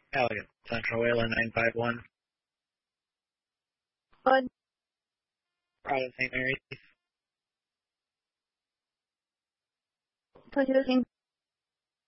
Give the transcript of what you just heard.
Elliott, Central Whaler 951. Good. Providence, St. Mary's. Producing.